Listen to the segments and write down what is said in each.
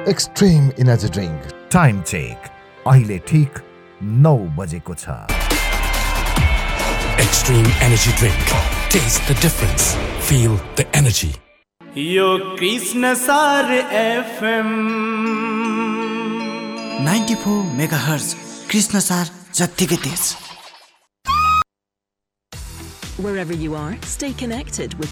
Extreme energy drink. Time check अहिले ठीक 9 बजेको छ। Extreme energy drink. Taste the difference. Feel the energy. यो कृष्ण सार FM 94 मेगाहर्ज कृष्ण सार जत्तिकै तेज। Wherever you are, stay connected with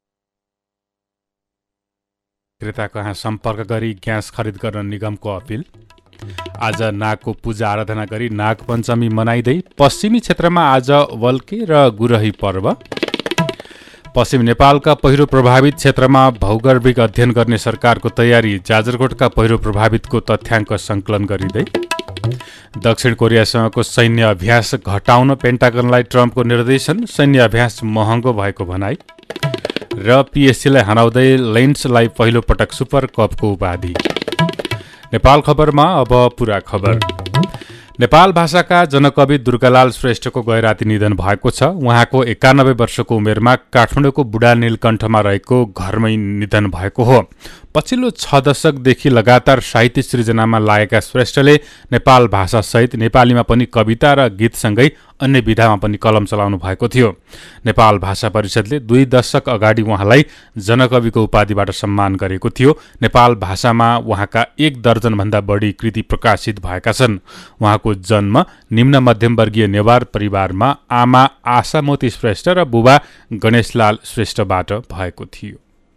विक्रेताको यहाँ सम्पर्क गरी ग्यास खरिद गर्न निगमको अपिल। आज नागको पूजा आराधना गरी नाग पञ्चमी मनाइँदै पश्चिमी क्षेत्रमा आज वल्के र गुरही पर्व। पश्चिम नेपालका पहिरो प्रभावित क्षेत्रमा भौगर्भिक अध्ययन गर्ने सरकारको तयारी। जाजरकोटका पहिरो प्रभावितको तथ्याङ्क सङ्कलन गरिँदै दक्षिण कोरियासँगको सैन्य अभ्यास घटाउन पेन्टागनलाई ट्रम्पको निर्देशन। सैन्य अभ्यास महँगो भएको भनाई र पिएससीलाई हराउँदै लेन्सलाई पहिलो पटक सुपर कपको उपाधि। नेपाल खबरमा अब पुरा खबर। नेपाल भाषाका जनकवि दुर्गालाल श्रेष्ठको गैराती निधन भएको छ। उहाँको 91 वर्षको उमेरमा काठमाडौँको बुढा नीलकण्ठमा रहेको घरमै निधन भएको हो। पछिल्लो 6 दशकदेखि लगातार साहित्य सृजनामा लागेका श्रेष्ठले नेपाल भाषासहित नेपालीमा पनि कविता र गीतसँगै अन्य विधामा पनि कलम चलाउनु भएको थियो। नेपाल भाषा परिषदले 2 दशक अगाडि उहाँलाई जनकविको उपाधिबाट सम्मान गरेको थियो। नेपाल भाषामा उहाँका 1 दर्जनभन्दा बढी कृति प्रकाशित भएका छन्। उहाँको जन्म निम्न मध्यमवर्गीय नेवार परिवारमा आमा आशामोती श्रेष्ठ र बुबा गणेशलाल श्रेष्ठबाट भएको थियो।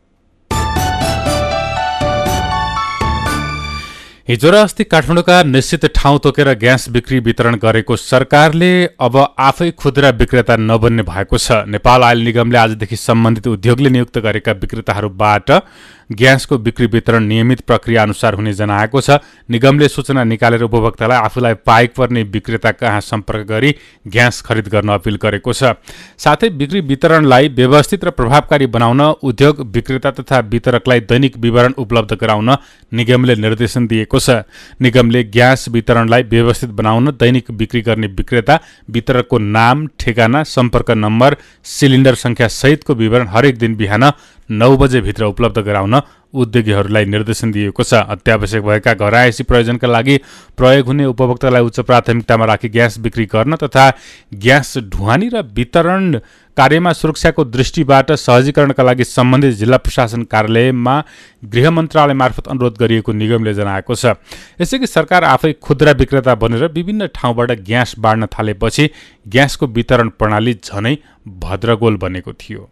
हिजो र अस्ति काठमाडौँका निश्चित ठाउँ तोकेर ग्यास बिक्री वितरण गरेको सरकारले अब आफै खुद्रा विक्रेता नबन्ने भएको छ। नेपाल आयल निगमले आजदेखि सम्बन्धित उद्योगले नियुक्त गरेका विक्रेताहरूबाट ग्यासको बिक्री वितरण नियमित प्रक्रिया अनुसार हुने जनाएको छ। निगमले सूचना निकालेर उपभोक्तालाई आफूलाई पाइक पर्ने विक्रेता कहाँ सम्पर्क गरी ग्यास खरिद गर्न अपिल गरेको छ। साथै बिक्री वितरणलाई व्यवस्थित र प्रभावकारी बनाउन उद्योग विक्रेता तथा वितरकलाई दैनिक विवरण उपलब्ध गराउन निगमले निर्देशन दिएको छ। निगमले ग्यास वितरणलाई व्यवस्थित बनाउन दैनिक बिक्री गर्ने विक्रेता वितरकको नाम, ठेगाना, सम्पर्क नम्बर, सिलिन्डर संख्या सहितको विवरण हरेक दिन बिहान 9 बजेभित्र उपलब्ध गराउन उद्योगीहरूलाई निर्देशन दिएको छ। अत्यावश्यक भएका घरआयसी प्रयोजनका लागि प्रयोग हुने उपभोक्तालाई उच्च प्राथमिकतामा राखी ग्यास बिक्री गर्न तथा ग्यास ढुवानी र वितरण कार्यमा सुरक्षाको दृष्टिबाट सहजीकरणका लागि सम्बन्धित जिल्ला प्रशासन कार्यालयमा गृह मन्त्रालय मार्फत अनुरोध गरिएको निगमले जनाएको छ। यसैगरी सरकार आफै खुद्रा विक्रेता बनेर विभिन्न ठाउँबाट ग्यास बाँड्न थालेपछि ग्यासको वितरण प्रणाली झनै भद्रगोल बनेको थियो।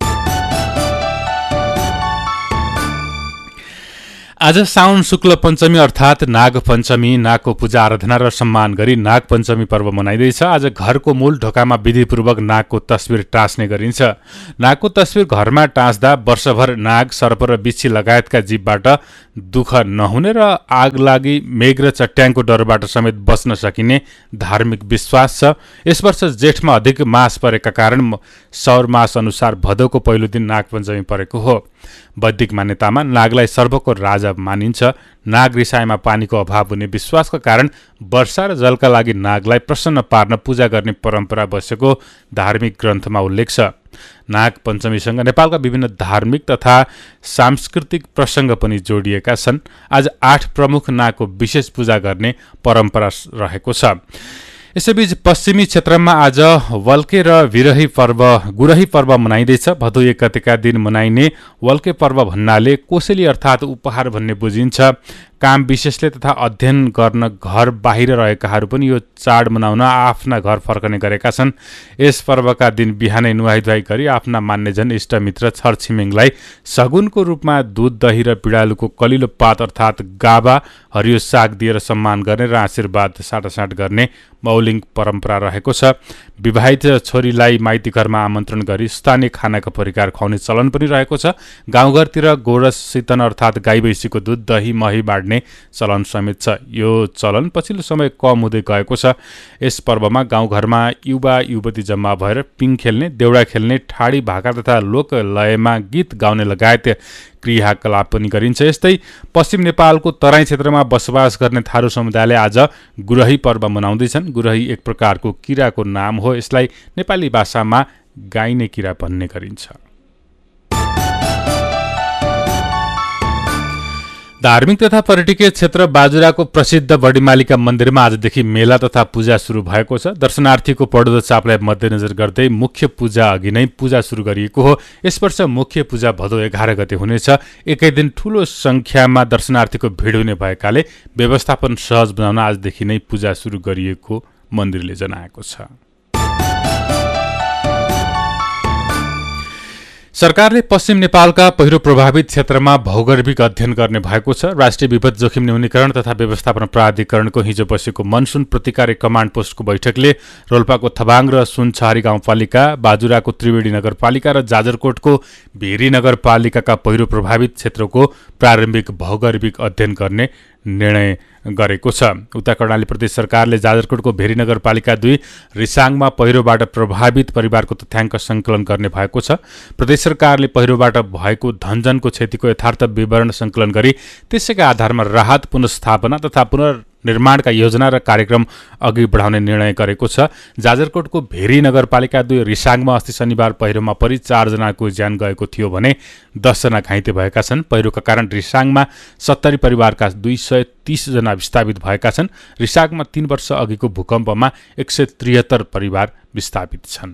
आज साउन शुक्ल पञ्चमी अर्थात् नाग पञ्चमी। नागको पूजा आराधना र सम्मान गरी नाग पञ्चमी पर्व मनाइँदैछ। आज घरको मूल ढोकामा विधिपूर्वक नागको तस्बिर टाँस्ने गरिन्छ। नागको तस्बिर घरमा टाँस्दा वर्षभर नाग, सर्प र बिच्छी लगायतका जीवबाट दुःख नहुने र आग लागि, मेघ र चट्याङको डरबाट समेत बच्न सकिने धार्मिक विश्वास छ। यस वर्ष जेठमा अधिक मास परेका कारण सौर मास अनुसार भदौको पहिलो दिन नाग पञ्चमी परेको हो। वैदिक मान्यतामा नागलाई सर्वको राजा मानिन्छ। नाग रिसाएमा पानीको अभाव हुने विश्वासका कारण वर्षा र जलका लागि नागलाई प्रसन्न पार्न पूजा गर्ने परम्परा बसेको धार्मिक ग्रन्थमा उल्लेख छ। नाग पञ्चमीसँग नेपालका विभिन्न धार्मिक तथा सांस्कृतिक प्रसङ्ग पनि जोडिएका छन्। आज 8 प्रमुख नागको विशेष पूजा गर्ने परम्परा रहेको छ। यसैबीच पश्चिमी क्षेत्रमा आज वल्के र गुरही पर्व मनाइँदैछ। भदौ 1 गतेका दिन मनाइने वल्के पर्व भन्नाले कोसेली अर्थात् उपहार भन्ने बुझिन्छ। काम विशेषले तथा अध्ययन गर्न घर बाहिर रहेकाहरू पनि यो चाड मनाउन आफ्ना घर फर्कने गरेका छन्। यस पर्वका दिन बिहानै नुहाइधुवाइ गरी आफ्ना मान्यजन, इष्टमित्र, छरछिमेङलाई सगुनको रूपमा दूध, दही र पिँडालुको कलिलो पात अर्थात् गाबा, हरियो साग दिएर सम्मान गर्ने र आशीर्वाद साटासाट गर्ने मौलिक परम्परा रहेको छ। विवाहित छोरीलाई माइती घरमा आमन्त्रण गरी स्थानीय खानाका परिकार खुवाउने चलन पनि रहेको छ। गाउँघरतिर गोरस सितन अर्थात् गाई भैँसीको दूध, दही, मही बाँड्ने चलन समेत छ। यो चलन पछिल्लो समय कम हुँदै गएको छ। यस पर्वमा गाउँघरमा युवा युवती जम्मा भएर पिङ खेल्ने, देउडा खेल्ने, ठाडी भाका तथा लोकलयमा गीत गाउने लगायत क्रियाकलाप पनि गरिन्छ। यस्तै पश्चिम नेपालको तराई क्षेत्रमा बसोबास गर्ने थारू समुदायले आज गुरही पर्व मनाउँदैछन्। गुरही एक प्रकारको किराको नाम हो। यसलाई नेपाली भाषामा गाइने किरा भन्ने गरिन्छ। धार्मिक तथा पर्यटकीय क्षेत्र बाजुराको प्रसिद्ध बडीमालिका मन्दिरमा आजदेखि मेला तथा पूजा सुरु भएको छ। दर्शनार्थीको बढ्दो चापलाई मध्यनजर गर्दै मुख्य पूजा अघि नै पूजा सुरु गरिएको हो। यस वर्ष मुख्य पूजा भदौ 11 गते हुनेछ। एकै दिन ठूलो संख्यामा दर्शनार्थीको भिड हुने भएकाले व्यवस्थापन सहज बनाउन आजदेखि नै पूजा सुरु गरिएको मन्दिरले जनाएको छ। सरकारले पश्चिम नेपालका पहिरो प्रभावित क्षेत्रमा भौगोलिक अध्ययन गर्ने भएको छ। राष्ट्रिय विपद जोखिम न्यूनीकरण तथा व्यवस्थापन प्राधिकरणको हिजो बसेको मनसुन प्रतिकारी कमाण्ड पोस्टको बैठकले रोल्पाको थबाङ र सुनछहारी गाउँपालिका, बाजुराको त्रिवेणी नगरपालिका र जाजरकोटको भेरी नगरपालिकाका पहिरो प्रभावित क्षेत्रको प्रारम्भिक भौगोलिक अध्ययन गर्ने निर्णय गरेको छ। उता कर्णाली प्रदेश सरकारले जाजरकोटको भेरी नगरपालिका 2 रिसाङमा पहिरोबाट प्रभावित परिवारको तथ्याङ्क सङ्कलन गर्ने भएको छ। प्रदेश सरकारले पहिरोबाट भएको धनजनको क्षतिको यथार्थ विवरण सङ्कलन गरी त्यसैका आधारमा राहत, पुनर्स्थापना तथा पुनर्निर्माणका योजना र कार्यक्रम अघि बढाउने निर्णय गरेको छ। जाजरकोटको भेरी नगरपालिका 2 रिसाङमा अस्ति शनिबार पहिरोमा परि 4 जनाको ज्यान गएको थियो भने 10 जना घाइते भएका छन्। पहिरोका कारण रिसाङमा 70 परिवारका 230 जना विस्थापित भएका छन्। रिसाङमा 3 वर्ष अघिको भूकम्पमा 173 परिवार विस्थापित छन्।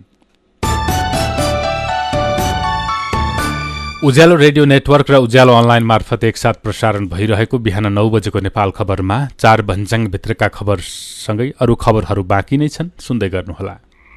उज्यालो रेडियो नेटवर्क र उज्यालो अनलाइन मार्फत एकसाथ प्रसारण भइरहेको बिहान 9 बजेको नेपाल खबरमा 4 भन्ज्याङ भित्रका खबरसँगै अरू खबरहरू बाँकी नै छन्, सुन्दै गर्नुहोला।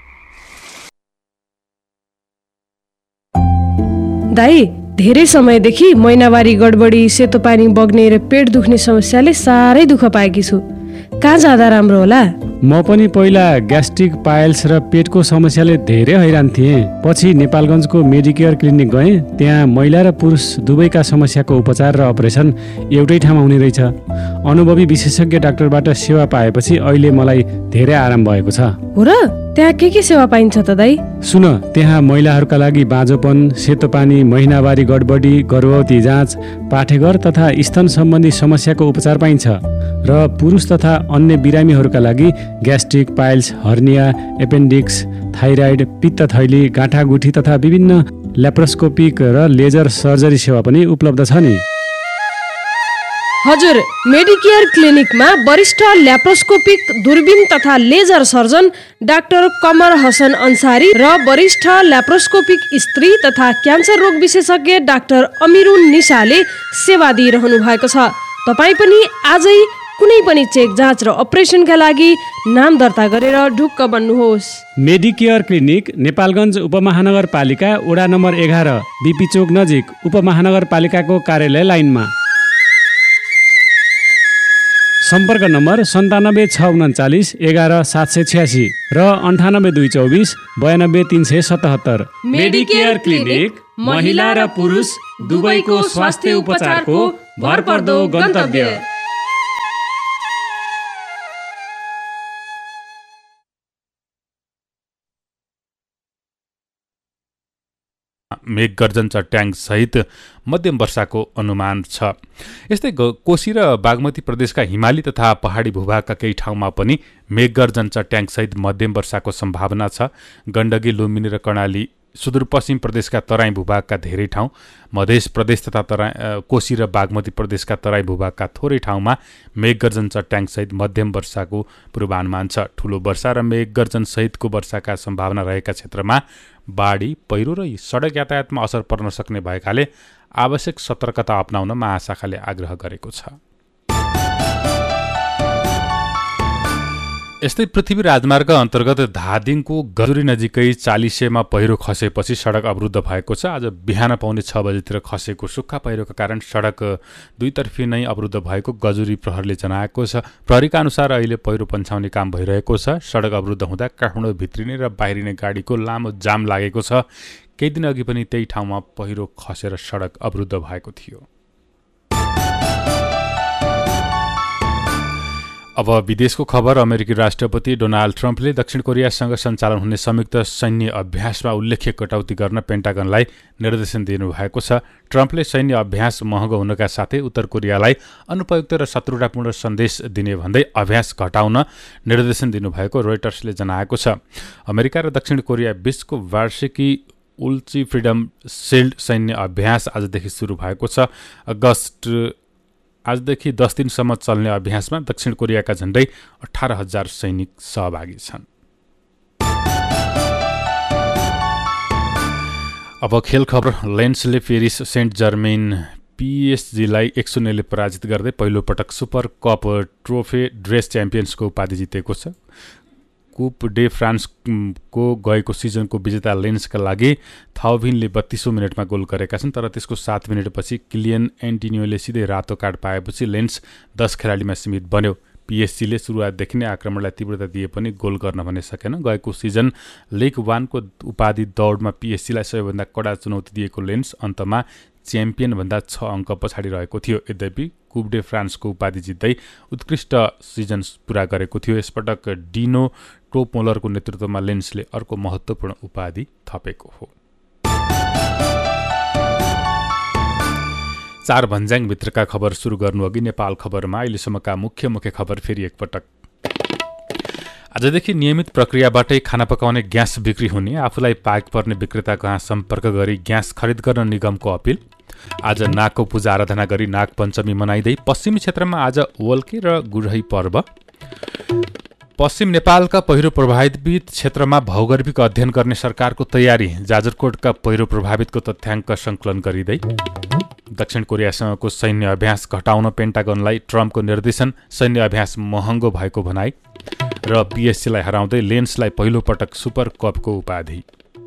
दाइ, धेरै समयदेखि महिनावारी गडबडी, सेतो पानी बग्ने र पेट दुख्ने समस्याले साह्रै दुःख पाएकी छु। कहाँ जाँदा राम्रो होला? म पनि पहिला ग्यास्ट्रिक, पाइल्स र पेटको समस्याले धेरै हैरान थिएँ। पछि नेपालगञ्जको मेडिकेयर क्लिनिक गएँ। त्यहाँ महिला र पुरुष दुवैका समस्याको उपचार र अपरेसन एउटै ठाउँमा हुने रहेछ। अनुभवी विशेषज्ञ डाक्टरबाट सेवा पाएपछि अहिले मलाई धेरै आराम भएको छ। हो र? त्यहाँ के सेवा पाइन्छ त दाइ? सुन, त्यहाँ महिलाहरूका लागि बाँझोपन, सेतो पानी, महिनावारी गडबडी, गर्भवती जाँच, पाठेघर तथा स्तन सम्बन्धी समस्याको उपचार पाइन्छ र पुरुष तथा अन्य बिरामीहरूका लागि gastric, piles, hernia, appendix, thyroid, पित्त थैली, गाँठागुठी तथा विभिन्न ल्याप्रोस्कोपिक र लेजर सर्जरी सेवा पनि उपलब्ध छ नि। हजुर, मेडिकेयर क्लिनिकमा वरिष्ठ ल्याप्रोस्कोपिक, दूरबीन तथा लेजर सर्जन डाक्टर कमर हसन अन्सारी र वरिष्ठ ल्याप्रोस्कोपिक स्त्री तथा क्यान्सर रोग विशेषज्ञ डाक्टर अमिरुन निसाले सेवा दिइरहनु भएको छ। तपाईँ पनि आजै कुनै पनि चेक, जाँच र अपरेसनका लागि नाम दर्ता गरेर ढुक्क बन्नुहोस्। मेडिकेयर क्लिनिक नेपालगञ्ज उपमहानगरपालिका वडा नम्बर 11, बिपी चोक नजिक, उपमहानगरपालिकाको कार्यालय लाइनमा। सम्पर्क नम्बर 97 639 11 786 र 98 224 92 377। मेडिकेयर क्लिनिक, महिला र पुरुष दुवैको स्वास्थ्य उपचारको भरपर्दो गन्तव्य। मेघगर्जन चट्याङ सहित मध्यम वर्षाको अनुमान छ। यस्तै कोशी र बागमती प्रदेशका हिमाली तथा पहाडी भूभागका केही ठाउँमा पनि मेघगर्जन चट्याङ सहित मध्यम वर्षाको सम्भावना छ। गण्डकी, लुम्बिनी र कर्णाली, सुदूरपश्चिम प्रदेशका तराई भूभागका धेरै ठाउँ, मध्य प्रदेश तथा कोशी र बागमती प्रदेशका तराई भूभागका थोरै ठाउँमा मेघगर्जन चट्याङ सहित मध्यम वर्षाको पूर्वानुमान छ। ठूलो वर्षा र मेघगर्जन सहितको वर्षाका सम्भावना रहेका क्षेत्रमा बाढी, पहिरो र सडक यातायातमा असर पर्न सक्ने भएकाले आवश्यक सतर्कता अपनाउन महाशाखाले आग्रह गरेको छ। यस्तै पृथ्वी राजमार्ग अन्तर्गत धादिङको गजुरी नजिकै चालिसेमा पहिरो खसेपछि सडक अवरुद्ध भएको छ। आज बिहान पाउने 6 बजेतिर खसेको सुक्खा पहिरोका कारण सडक दुईतर्फी नै अवरुद्ध भएको गजुरी प्रहरले जनाएको छ। प्रहरीका अनुसार अहिले पहिरो पन्छाउने काम भइरहेको छ। सडक अवरुद्ध हुँदा काठमाडौँ भित्रिने र बाहिरिने गाडीको लामो जाम लागेको छ। केही दिन अघि पनि त्यही ठाउँमा पहिरो खसेर सडक अवरुद्ध भएको थियो। अब विदेशको खबर। अमेरिकी राष्ट्रपति डोनाल्ड ट्रम्पले दक्षिण कोरियासँग सञ्चालन हुने संयुक्त सैन्य अभ्यासमा उल्लेख्य कटौती गर्न पेन्टागनलाई निर्देशन दिनुभएको छ। ट्रम्पले सैन्य अभ्यास महँगो हुनका साथै उत्तर कोरियालाई अनुपयुक्त र शत्रुतापूर्ण सन्देश दिने भन्दै अभ्यास घटाउन निर्देशन दिनुभएको रोइटर्सले जनाएको छ। अमेरिका र दक्षिण कोरिया बीचको वार्षिकी उल्ची फ्रिडम सिल्ड सैन्य अभ्यास आजदेखि सुरु भएको छ। अगस्त आजदेखि 10 दिनसम्म चल्ने अभ्यासमा दक्षिण कोरियाका झण्डै 18,000 सैनिक सहभागी छन्। अब खेल खबर। लेन्सले पेरिस सेन्ट जर्मेन पिएसजीलाई 1-0 पराजित गर्दै पहिलो पटक सुपर कप ट्रोफे ड्रेस च्याम्पियन्सको उपाधि जितेको छ। कुप डे फ्रान्सको गएको सिजनको विजेता लेन्सका लागि थाउभिनले 32औं मिनटमा गोल गरेका छन्, तर त्यसको 7 मिनटपछि किलियन एन्टिनियोले सिधै रातो कार्ड पाएपछि लेन्स 10 खेलाडीमा सीमित बन्यो। पिएसजीले सुरुवातदेखि नै आक्रमणलाई तीव्रता दिए पनि गोल गर्न भने सकेन। गएको सिजन लिग 1 को उपाधि दौडमा पिएसजीलाई सबैभन्दा कडा चुनौती दिएको लेन्स अन्तमा च्याम्पियनभन्दा 6 अङ्क पछाडि रहेको थियो। यद्यपि कुप डे फ्रान्सको उपाधि जित्दै उत्कृष्ट सिजन पुरा गरेको थियो। यसपटक डिनो टोपमोलरको नेतृत्वमा लेन्सले अर्को महत्त्वपूर्ण उपाधि थपेको हो। 4 भन्ज्याङभित्रका खबर सुरु गर्नुअघि नेपाल खबरमा अहिलेसम्मका मुख्य खबर फेरि एकपटक। आजदेखि नियमित प्रक्रियाबाटै खाना पकाउने ग्यास बिक्री हुने, आफूलाई पाक पर्ने विक्रेता कहाँ सम्पर्क गरी ग्यास खरिद गर्न निगमको अपिल। आज नागको पूजा आराधना गरी नाग पञ्चमी मनाइँदै पश्चिमी क्षेत्रमा आज वल्के र गुरही पर्व। पश्चिम नेपालका पहिरो प्रभावित क्षेत्रमा भौगर्भिक अध्ययन गर्ने सरकारको तयारी। जाजरकोटका पहिरो प्रभावितको तथ्याङ्क सङ्कलन गरिँदै। दक्षिण कोरियासँगको सैन्य अभ्यास घटाउन पेन्टागनलाई ट्रम्पको निर्देशन, सैन्य अभ्यास महँगो भएको भनाई। र पिएसजीलाई हराउँदै लेन्सलाई पहिलो पटक सुपर कपको उपाधि।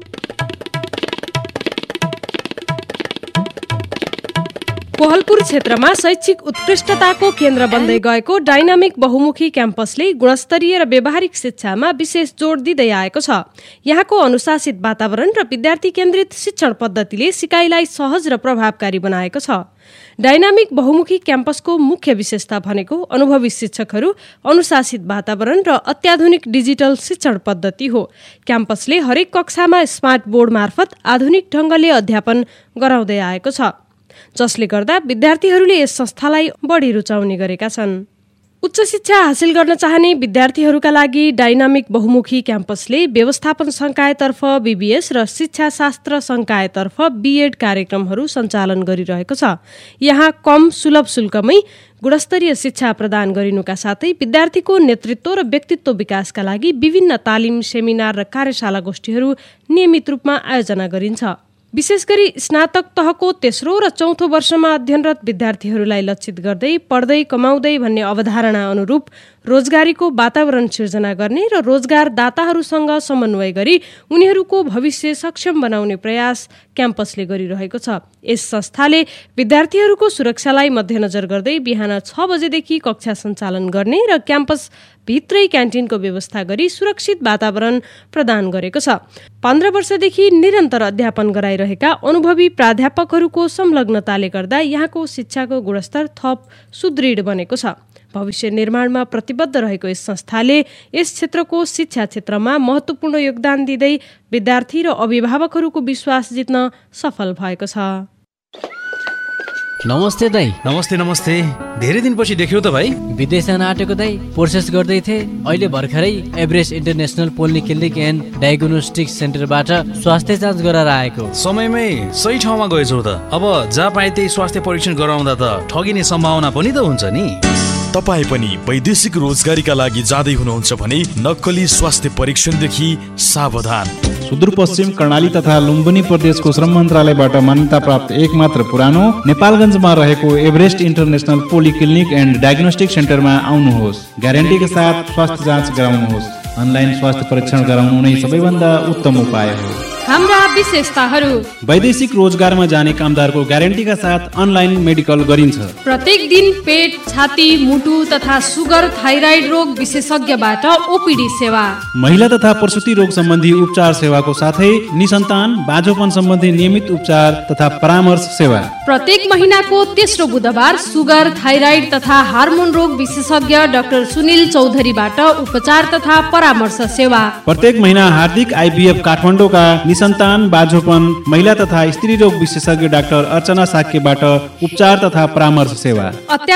कोहलपुर क्षेत्रमा शैक्षिक उत्कृष्टताको केन्द्र बन्दै गएको डाइनामिक बहुमुखी क्याम्पसले गुणस्तरीय र व्यावहारिक शिक्षामा विशेष जोड दिँदै आएको छ। यहाँको अनुशासित वातावरण र विद्यार्थी केन्द्रित शिक्षण पद्धतिले सिकाइलाई सहज र प्रभावकारी बनाएको छ। डाइनामिक बहुमुखी क्याम्पसको मुख्य विशेषता भनेको अनुभवी शिक्षकहरू, अनुशासित वातावरण र अत्याधुनिक डिजिटल शिक्षण पद्धति हो। क्याम्पसले हरेक कक्षामा स्मार्ट बोर्ड मार्फत आधुनिक ढङ्गले अध्यापन गराउँदै आएको छ, जसले गर्दा विद्यार्थीहरूले यस संस्थालाई बढी रुचाउने गरेका छन्। उच्च शिक्षा हासिल गर्न चाहने विद्यार्थीहरूका लागि डाइनामिक बहुमुखी क्याम्पसले व्यवस्थापन संकायतर्फ बीबीएस र शिक्षा शास्त्र संकायतर्फ बीएड कार्यक्रमहरू सञ्चालन गरिरहेको छ। यहाँ कम सुलभ शुल्कमै गुणस्तरीय शिक्षा प्रदान गरिनुका साथै विद्यार्थीको नेतृत्व र व्यक्तित्व विकासका लागि विभिन्न तालिम, सेमिनार र कार्यशाला गोष्ठीहरू नियमित रूपमा आयोजना गरिन्छ। विशेष गरी स्नातक तहको तेस्रो र चौथो वर्षमा अध्ययनरत विद्यार्थीहरूलाई लक्षित गर्दै पढ्दै कमाउँदै भन्ने अवधारणा अनुरूप रोजगारीको वातावरण सिर्जना गर्ने र रोजगारदाताहरूसँग समन्वय गरी उनीहरूको भविष्य सक्षम बनाउने प्रयास क्याम्पसले गरिरहेको छ। यस संस्थाले विद्यार्थीहरूको सुरक्षालाई मध्यनजर गर्दै बिहान 6 बजेदेखि कक्षा सञ्चालन गर्ने र क्याम्पस भित्रै क्यान्टिनको व्यवस्था गरी सुरक्षित वातावरण प्रदान गरेको छ। 15 वर्षदेखि निरन्तर अध्यापन गराइरहेका अनुभवी प्राध्यापकहरूको संलग्नताले गर्दा यहाँको शिक्षाको गुणस्तर थप सुदृढ बनेको छ। भविष्य निर्माणमा प्रतिबद्ध रहेको यस संस्थाले यस क्षेत्रको शिक्षा क्षेत्रमा महत्त्वपूर्ण योगदान दिँदै विद्यार्थी र अभिभावकहरूको विश्वास जित्न सफल भएको छ। नमस्ते दाइ। नमस्ते नमस्ते, धेरै दिनपछि देख्यौ त भाइ। विदेश जान आँटेको दाइ, प्रोसेस गर्दै थिए। अहिले भर्खरै Everest international polyclinic and diagnostic सेन्टरबाट स्वास्थ्य जाँच गराएर आएको। समयमै सही ठाउँमा गएछौ त। अब जहाँ पाए त्यही स्वास्थ्य परीक्षण गराउँदा त ठगिने सम्भावना पनि त हुन्छ नि। तपाईँ पनि वैदेशिक रोजगारीका लागि जाँदै हुनुहुन्छ भने नक्कली स्वास्थ्य परीक्षणदेखि सावधान। सुदूरपश्चिम कर्णाली तथा लुम्बिनी प्रदेशको श्रम मन्त्रालयबाट मान्यता प्राप्त एकमात्र पुरानो नेपालगञ्जमा रहेको Everest international polyclinic and diagnostic सेन्टरमा आउनुहोस्। ग्यारेन्टीका साथ स्वास्थ्य जाँच गराउनुहोस्। अनलाइन स्वास्थ्य परीक्षण गराउनु नै सबैभन्दा उत्तम उपाय हो। हाम्रा विशेषताहरू: वैदेशिक रोजगारमा जाने कामदारको ग्यारेन्टीका साथ अनलाइन मेडिकल गरिन्छ। प्रत्येक दिन पेट, छाती, मुटु तथा सुगर, थाइराइड रोग विशेषज्ञबाट ओपीडी सेवा। महिला तथा प्रसुति रोग सम्बन्धी उपचार सेवाको साथै निसन्तान बाझोपन सम्बन्धी नियमित उपचार तथा परामर्श सेवा। प्रत्येक महिनाको तेस्रो बुधबार सुगर, थाइराइड तथा हार्मोन रोग विशेषज्ञ डाक्टर सुनिल चौधरीबाट उपचार तथा परामर्श सेवा। प्रत्येक महिना हार्दिक आइभीएफ काठमाडौँका निसन्तान बाझोपन महिला तथा स्त्री रोग विशेषज्ञ डाक्टर अर्चना साक्यबाट उपचार तथा परामर्श सेवा।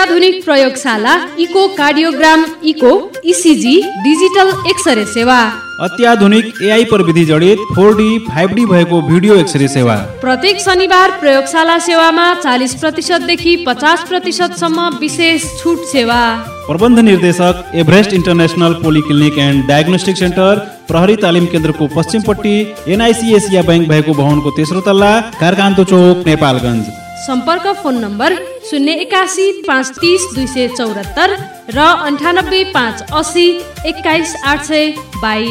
अत्याधुनिक प्रयोगशाला, eco cardiogram, eco, ECG, digital x-ray सेवा। अत्याधुनिक एआई प्रविधि जडित 4D 5D भएको भिडियो एक्सरे सेवा। प्रत्येक शनिबार प्रयोगशाला सेवामा 40% देखि 50% सम्म विशेष छुट सेवा। प्रबन्ध निर्देशक Everest international polyclinic and diagnostic centre, प्रहरी तालिम केन्द्रको पश्चिमपट्टि, एनआइसी एसिया बैंक भएको भवनको तेस्रो तल्ला, कारकान्तो चौक, नेपालगञ्ज। सम्पर्क फोन नम्बर 081 530 274 र 98 580 21 822।